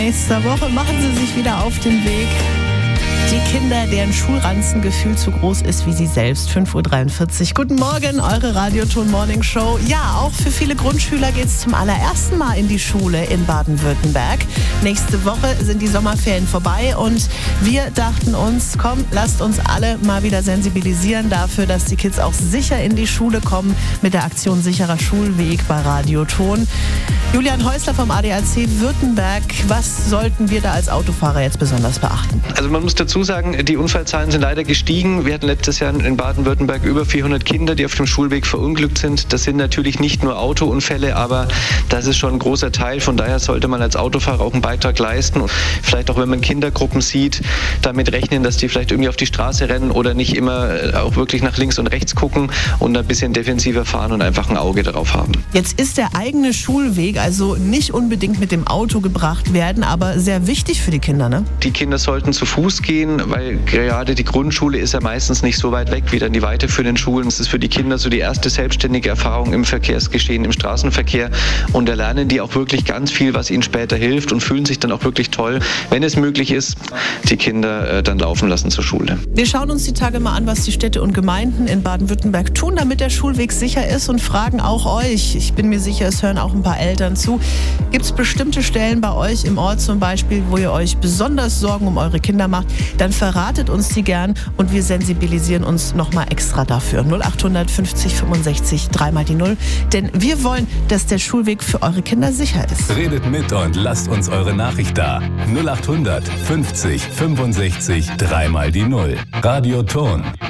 Nächste Woche machen Sie sich wieder auf den Weg. Die Kinder, deren Schulranzen gefühlt so groß ist wie Sie selbst. 5.43 Uhr. Guten Morgen, eure Radioton Morning Show. Ja, auch für viele Grundschüler geht es zum allerersten Mal in die Schule in Baden-Württemberg. Nächste Woche sind die Sommerferien vorbei und wir dachten uns, komm, lasst uns alle mal wieder sensibilisieren dafür, dass die Kids auch sicher in die Schule kommen mit der Aktion Sicherer Schulweg bei Radioton. Julian Häusler vom ADAC Württemberg, was sollten wir da als Autofahrer jetzt besonders beachten? Also man muss dazu sagen, die Unfallzahlen sind leider gestiegen. Wir hatten letztes Jahr in Baden-Württemberg über 400 Kinder, die auf dem Schulweg verunglückt sind. Das sind natürlich nicht nur Autounfälle, aber das ist schon ein großer Teil. Von daher sollte man als Autofahrer auch einen Beitrag leisten und vielleicht auch, wenn man Kindergruppen sieht, damit rechnen, dass die vielleicht irgendwie auf die Straße rennen oder nicht immer auch wirklich nach links und rechts gucken und ein bisschen defensiver fahren und einfach ein Auge darauf haben. Jetzt ist der eigene Schulweg also nicht unbedingt mit dem Auto gebracht werden, aber sehr wichtig für die Kinder, ne? Die Kinder sollten zu Fuß gehen, weil gerade die Grundschule ist ja meistens nicht so weit weg wie dann die weiterführenden Schulen. Es ist für die Kinder so die erste selbstständige Erfahrung im Verkehrsgeschehen, im Straßenverkehr. Und da lernen die auch wirklich ganz viel, was ihnen später hilft und fühlen sich dann auch wirklich toll, wenn es möglich ist, die Kinder dann laufen lassen zur Schule. Wir schauen uns die Tage mal an, was die Städte und Gemeinden in Baden-Württemberg tun, damit der Schulweg sicher ist und fragen auch euch. Ich bin mir sicher, es hören auch ein paar Eltern zu. Gibt es bestimmte Stellen bei euch im Ort zum Beispiel, wo ihr euch besonders Sorgen um eure Kinder macht? Dann verratet uns die gern und wir sensibilisieren uns nochmal extra dafür. 0800 50 65 3 mal die 0. Denn wir wollen, dass der Schulweg für eure Kinder sicher ist. Redet mit und lasst uns eure Nachricht da. 0800 50 65 3 mal die 0. Radioton.